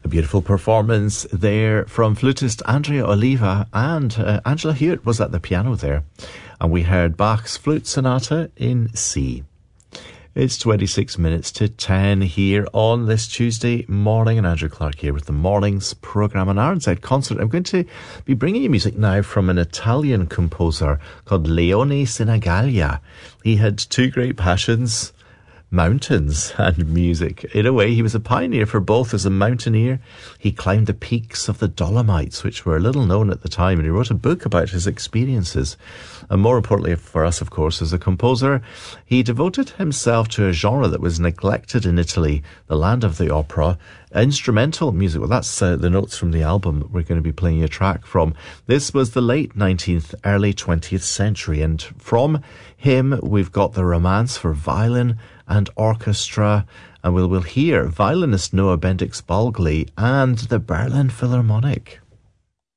A beautiful performance there from flutist Andrea Oliva, and Angela Hewitt was at the piano there. And we heard Bach's Flute Sonata in C. It's 26 minutes to 10 here on this Tuesday morning, and Andrew Clark here with the morning's programme on Ironside Concert. I'm going to be bringing you music now from an Italian composer called Leone Sinigaglia. He had two great passions: mountains and music. In a way, he was a pioneer for both. As a mountaineer, he climbed the peaks of the Dolomites, which were little known at the time, and he wrote a book about his experiences. And more importantly for us, of course, as a composer, he devoted himself to a genre that was neglected in Italy, the land of the opera, instrumental music. Well, that's the notes from the album that we're going to be playing a track from. This was the late 19th, early 20th century, and from him we've got the Romance for Violin and Orchestra, and we'll hear violinist Noah Bendix Balgley and the Berlin Philharmonic.